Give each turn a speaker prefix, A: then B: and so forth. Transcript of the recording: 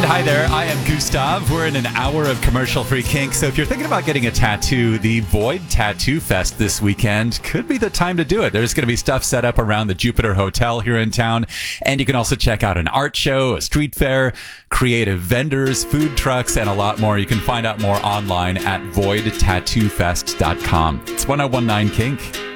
A: Hi there, I am Gustav. We're in an hour of commercial-free kink, so if you're thinking about getting a tattoo, the Void Tattoo Fest this weekend could be the time to do it. There's going to be stuff set up around the Jupiter Hotel here in town, and you can also check out an art show, a street fair, creative vendors, food trucks, and a lot more. You can find out more online at voidtattoofest.com. It's 1019 Kink.